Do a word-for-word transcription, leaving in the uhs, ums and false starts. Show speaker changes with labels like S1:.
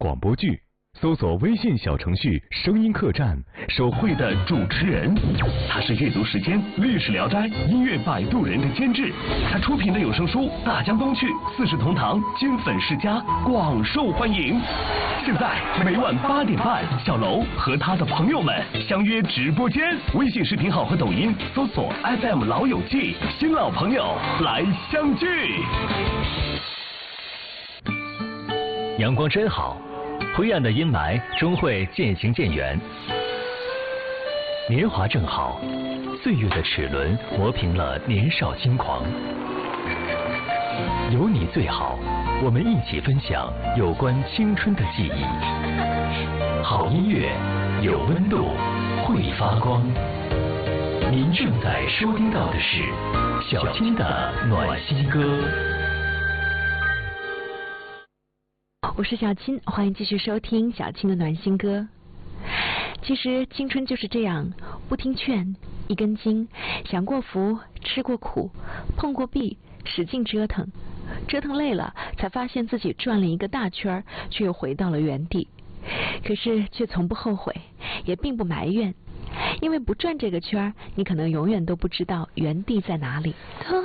S1: 广播剧，搜索微信小程序“声音客栈”，手绘的主持人，他是阅读时间、历史聊斋、音乐摆渡人的监制，他出品的有声书《大江东去》《四世同堂》《金粉世家》广受欢迎。现在每晚八点半，小楼和他的朋友们相约直播间，微信视频号和抖音搜索 F M 老友记，新老朋友来相聚。阳光真好，灰暗的阴霾终会渐行渐远。年华正好，岁月的齿轮磨平了年少轻狂。有你最好，我们一起分享有关青春的记忆。好音乐，有温度，会发光。您正在收听到的是小青的暖心歌。
S2: 我是小青，欢迎继续收听小青的暖心歌。其实青春就是这样，不听劝，一根筋，享过福，吃过苦，碰过壁，使劲折腾，折腾累了，才发现自己转了一个大圈，却又回到了原地。可是却从不后悔，也并不埋怨，因为不转这个圈，你可能永远都不知道原地在哪里。
S3: 多